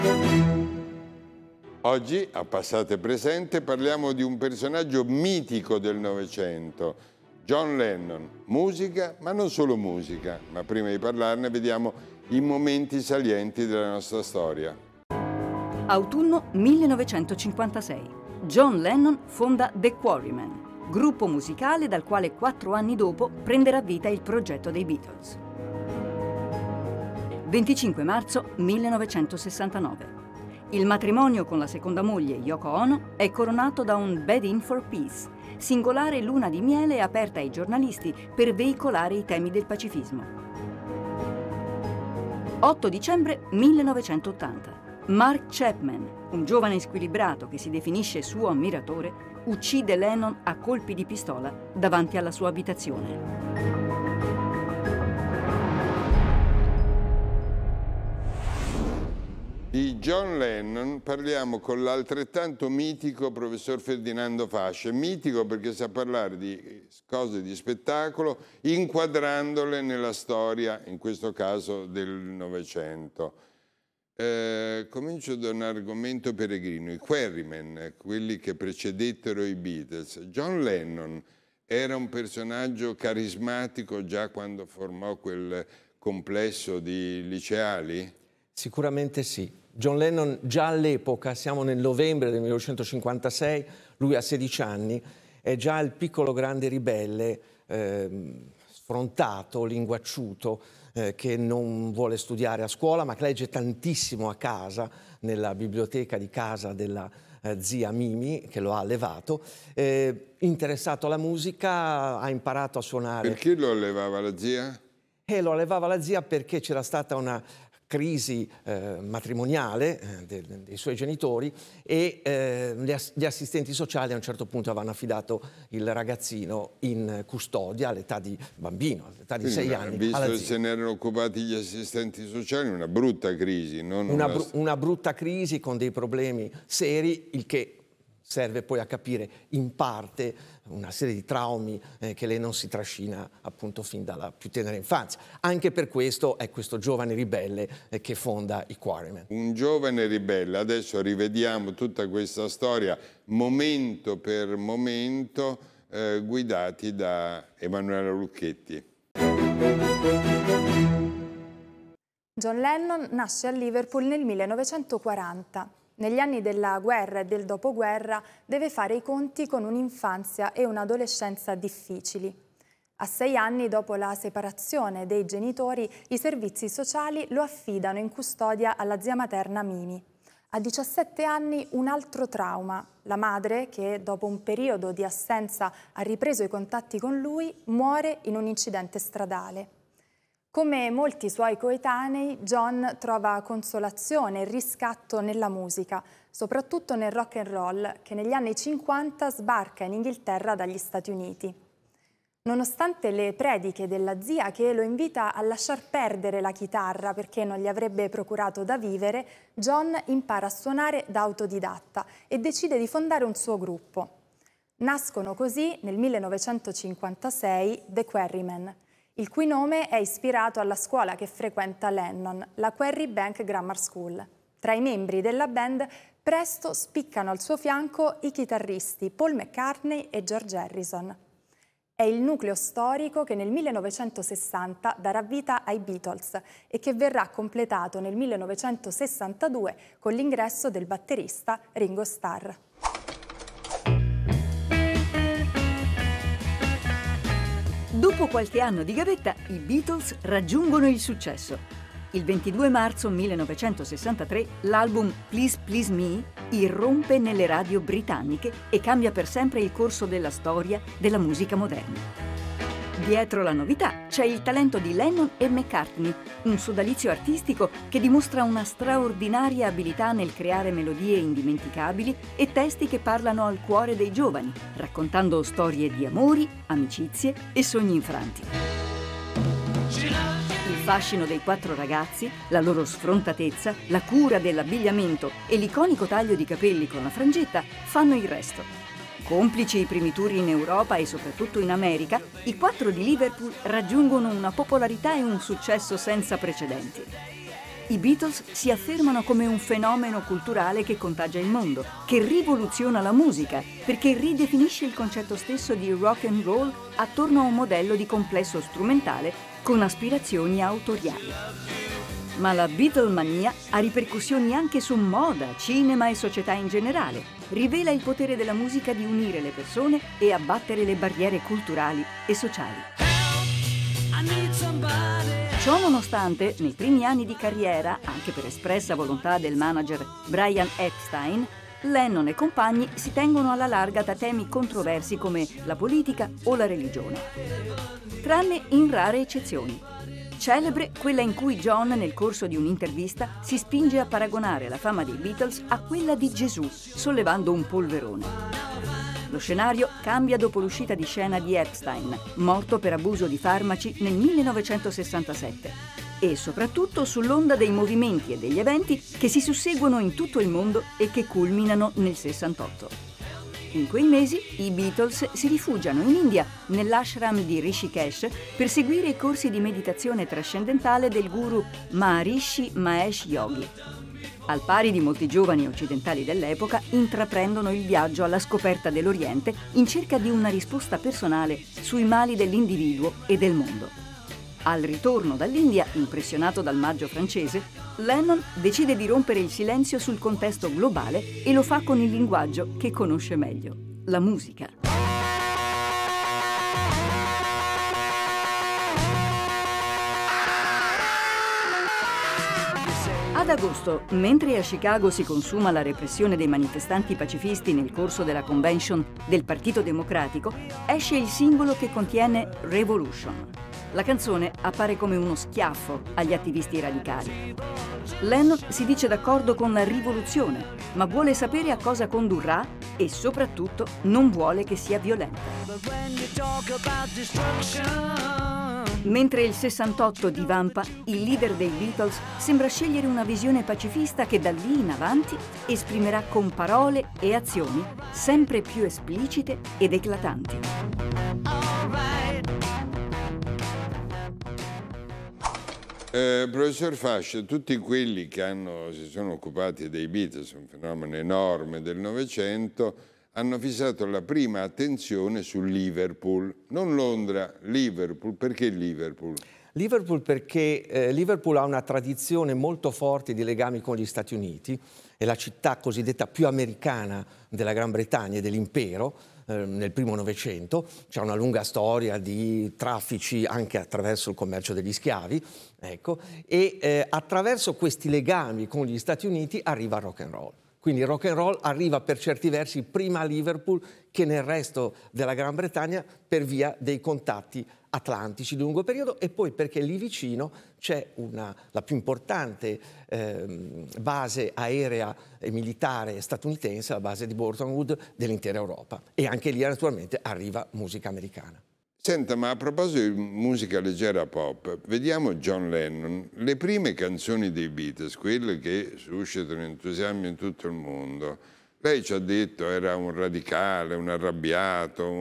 Oggi, a Passato e Presente, parliamo di un personaggio mitico del Novecento, John Lennon. Musica, ma non solo musica. Ma prima di parlarne vediamo i momenti salienti della nostra storia. Autunno 1956. John Lennon fonda The Quarrymen, gruppo musicale dal quale 4 anni dopo prenderà vita il progetto dei Beatles. 25 marzo 1969. Il matrimonio con la seconda moglie, Yoko Ono, è coronato da un Bed-in for Peace, singolare luna di miele aperta ai giornalisti per veicolare i temi del pacifismo. 8 dicembre 1980. Mark Chapman, un giovane squilibrato che si definisce suo ammiratore, uccide Lennon a colpi di pistola davanti alla sua abitazione. Di John Lennon parliamo con l'altrettanto mitico professor Ferdinando Fasce. Mitico perché sa parlare di cose di spettacolo inquadrandole nella storia, in questo caso del Novecento. Comincio da un argomento peregrino, i Quarrymen, quelli che precedettero i Beatles. John Lennon era un personaggio carismatico già quando formò quel complesso di liceali? Sicuramente sì. John Lennon già all'epoca, siamo nel novembre del 1956, lui ha 16 anni, è già il piccolo grande ribelle, sfrontato, linguacciuto, che non vuole studiare a scuola ma che legge tantissimo a casa, nella biblioteca di casa della zia Mimi, che lo ha allevato. Interessato alla musica, ha imparato a suonare. Perché lo allevava la zia? Lo allevava la zia perché c'era stata una crisi matrimoniale dei suoi genitori e gli assistenti sociali a un certo punto avevano affidato il ragazzino in custodia all'età di bambino, all'età di 6 anni. Visto che se ne erano occupati gli assistenti sociali, una brutta crisi. Non una brutta crisi con dei problemi seri, il che serve poi a capire in parte una serie di traumi che lei non si trascina appunto fin dalla più tenera infanzia. Anche per questo è questo giovane ribelle che fonda i Quarrymen. Un giovane ribelle. Adesso rivediamo tutta questa storia momento per momento, guidati da Emanuela Lucchetti. John Lennon nasce a Liverpool nel 1940. Negli anni della guerra e del dopoguerra deve fare i conti con un'infanzia e un'adolescenza difficili. A 6 anni dopo la separazione dei genitori, i servizi sociali lo affidano in custodia alla zia materna Mimi. A 17 anni un altro trauma. La madre, che dopo un periodo di assenza ha ripreso i contatti con lui, muore in un incidente stradale. Come molti suoi coetanei, John trova consolazione e riscatto nella musica, soprattutto nel rock and roll, che negli anni 50 sbarca in Inghilterra dagli Stati Uniti. Nonostante le prediche della zia che lo invita a lasciar perdere la chitarra perché non gli avrebbe procurato da vivere, John impara a suonare da autodidatta e decide di fondare un suo gruppo. Nascono così, nel 1956, The Quarrymen, il cui nome è ispirato alla scuola che frequenta Lennon, la Quarry Bank Grammar School. Tra i membri della band presto spiccano al suo fianco i chitarristi Paul McCartney e George Harrison. È il nucleo storico che nel 1960 darà vita ai Beatles e che verrà completato nel 1962 con l'ingresso del batterista Ringo Starr. Dopo qualche anno di gavetta, i Beatles raggiungono il successo. Il 22 marzo 1963 l'album Please Please Me irrompe nelle radio britanniche e cambia per sempre il corso della storia della musica moderna. Dietro la novità c'è il talento di Lennon e McCartney, un sodalizio artistico che dimostra una straordinaria abilità nel creare melodie indimenticabili e testi che parlano al cuore dei giovani, raccontando storie di amori, amicizie e sogni infranti. Il fascino dei 4 ragazzi, la loro sfrontatezza, la cura dell'abbigliamento e l'iconico taglio di capelli con la frangetta fanno il resto. Complici i primi tour in Europa e soprattutto in America, i 4 di Liverpool raggiungono una popolarità e un successo senza precedenti. i Beatles si affermano come un fenomeno culturale che contagia il mondo, che rivoluziona la musica, perché ridefinisce il concetto stesso di rock and roll attorno a un modello di complesso strumentale con aspirazioni autoriali. Ma la Beatlemania ha ripercussioni anche su moda, cinema e società in generale. Rivela il potere della musica di unire le persone e abbattere le barriere culturali e sociali. Ciò nonostante, nei primi anni di carriera, anche per espressa volontà del manager Brian Epstein, Lennon e compagni si tengono alla larga da temi controversi come la politica o la religione. Tranne in rare eccezioni. Celebre quella in cui John, nel corso di un'intervista, si spinge a paragonare la fama dei Beatles a quella di Gesù, sollevando un polverone. Lo scenario cambia dopo l'uscita di scena di Epstein, morto per abuso di farmaci nel 1967, e soprattutto sull'onda dei movimenti e degli eventi che si susseguono in tutto il mondo e che culminano nel 68. In quei mesi i Beatles si rifugiano in India, nell'ashram di Rishikesh, per seguire i corsi di meditazione trascendentale del guru Maharishi Mahesh Yogi. Al pari di molti giovani occidentali dell'epoca, intraprendono il viaggio alla scoperta dell'Oriente in cerca di una risposta personale sui mali dell'individuo e del mondo. Al ritorno dall'India, impressionato dal maggio francese, Lennon decide di rompere il silenzio sul contesto globale e lo fa con il linguaggio che conosce meglio, la musica. Ad agosto, mentre a Chicago si consuma la repressione dei manifestanti pacifisti nel corso della convention del Partito Democratico, esce il singolo che contiene Revolution. La canzone appare come uno schiaffo agli attivisti radicali. Lennon si dice d'accordo con la rivoluzione, ma vuole sapere a cosa condurrà e soprattutto non vuole che sia violenta. Mentre il 68 divampa, il leader dei Beatles sembra scegliere una visione pacifista che da lì in avanti esprimerà con parole e azioni sempre più esplicite ed eclatanti. Professor Fascia, tutti quelli che si sono occupati dei Beatles, un fenomeno enorme del Novecento, hanno fissato la prima attenzione su Liverpool, non Londra, Liverpool. Perché Liverpool? Liverpool perché Liverpool ha una tradizione molto forte di legami con gli Stati Uniti, è la città cosiddetta più americana della Gran Bretagna e dell'impero. Nel primo Novecento c'è una lunga storia di traffici anche attraverso il commercio degli schiavi, ecco, e attraverso questi legami con gli Stati Uniti arriva il rock and roll. Quindi il rock and roll arriva per certi versi prima a Liverpool che nel resto della Gran Bretagna per via dei contatti atlantici di lungo periodo e poi perché lì vicino c'è la più importante base aerea e militare statunitense, la base di Bretton Woods dell'intera Europa. E anche lì naturalmente arriva musica americana. Senta, ma a proposito di musica leggera pop, vediamo John Lennon. Le prime canzoni dei Beatles, quelle che suscitano entusiasmo in tutto il mondo, lei ci ha detto era un radicale, un arrabbiato,